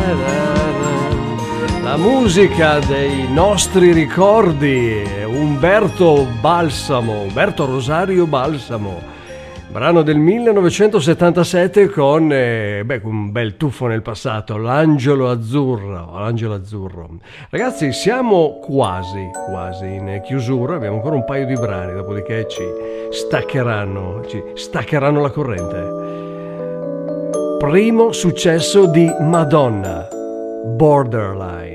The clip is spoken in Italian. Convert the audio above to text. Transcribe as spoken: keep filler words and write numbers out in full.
La musica dei nostri ricordi, Umberto Balsamo, Umberto Rosario Balsamo, brano del millenovecentosettantasette con eh, beh, un bel tuffo nel passato, l'Angelo Azzurro, l'Angelo Azzurro. Ragazzi, siamo quasi, quasi in chiusura, abbiamo ancora un paio di brani, dopodiché ci staccheranno, ci staccheranno la corrente. Primo successo di Madonna, Borderline.